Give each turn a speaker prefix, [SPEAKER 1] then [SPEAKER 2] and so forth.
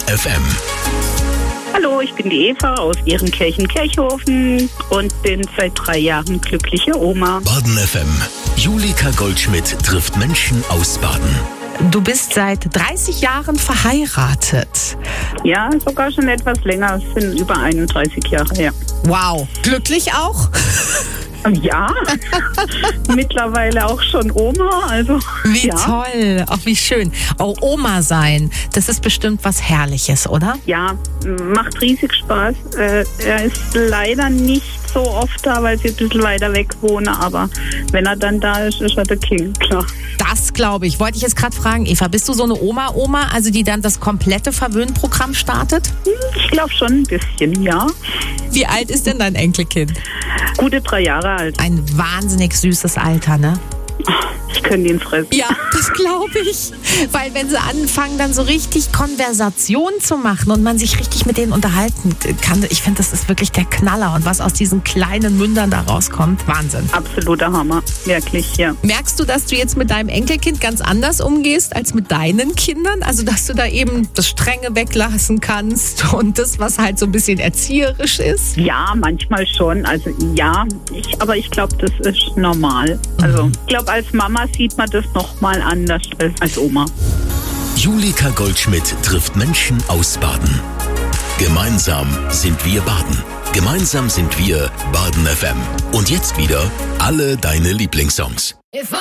[SPEAKER 1] FM.
[SPEAKER 2] Hallo, ich bin die Eva aus Ehrenkirchen-Kirchhofen und bin seit 3 Jahren glückliche Oma.
[SPEAKER 1] Baden FM. Julika Goldschmidt trifft Menschen aus Baden.
[SPEAKER 3] Du bist seit 30 Jahren verheiratet.
[SPEAKER 2] Ja, sogar schon etwas länger. Es sind über 31 Jahre her.
[SPEAKER 3] Wow. Glücklich auch?
[SPEAKER 2] Ja, mittlerweile auch schon Oma. Also,
[SPEAKER 3] Wie
[SPEAKER 2] ja.
[SPEAKER 3] toll. Auch wie schön. Oh, Oma sein, das ist bestimmt was Herrliches, oder?
[SPEAKER 2] Ja, macht riesig Spaß. Er ist leider nicht so oft da, weil sie ein bisschen weiter weg wohnen. Aber wenn er dann da ist, ist er der King, klar.
[SPEAKER 3] Das glaube ich. Wollte ich jetzt gerade fragen, Eva, bist du so eine Oma, also die dann das komplette Verwöhnprogramm startet?
[SPEAKER 2] Ich glaube schon ein bisschen, ja.
[SPEAKER 3] Wie alt ist denn dein Enkelkind?
[SPEAKER 2] Gute 3 Jahre alt.
[SPEAKER 3] Ein wahnsinnig süßes Alter, ne?
[SPEAKER 2] Ich könnte ihn fressen.
[SPEAKER 3] Ja, das glaube ich. Weil wenn sie anfangen, dann so richtig Konversation zu machen und man sich richtig mit denen unterhalten kann, ich finde, das ist wirklich der Knaller. Und was aus diesen kleinen Mündern da rauskommt, Wahnsinn.
[SPEAKER 2] Absoluter Hammer, wirklich, ja.
[SPEAKER 3] Merkst du, dass du jetzt mit deinem Enkelkind ganz anders umgehst als mit deinen Kindern? Also, dass du da eben das Strenge weglassen kannst und das, was halt so ein bisschen erzieherisch ist?
[SPEAKER 2] Ja, manchmal schon. Also ja, aber ich glaube, das ist normal. Also ich glaube, als Mama sieht man das nochmal anders als Oma.
[SPEAKER 1] Julika Goldschmidt trifft Menschen aus Baden. Gemeinsam sind wir Baden. Gemeinsam sind wir Baden FM. Und jetzt wieder alle deine Lieblingssongs.